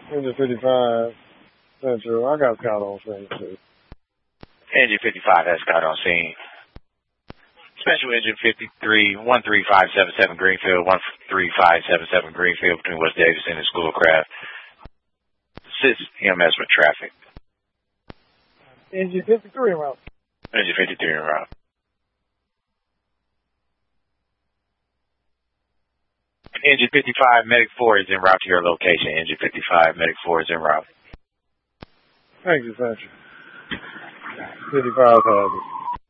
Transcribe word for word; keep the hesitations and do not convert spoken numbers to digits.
Engine fifty-five, Central. I got Scott on scene, too. Engine fifty-five, that's Scott on scene. Special Engine fifty-three, one three five seven seven Greenfield, one three five seven seven Greenfield between West Davidson and Schoolcraft. Assist E M S with traffic. Engine fifty-three en route. Engine fifty-three en route. Engine fifty-five, Medic four is en route to your location. Engine fifty-five, Medic four is en route. Thank you, Central. fifty-five has it.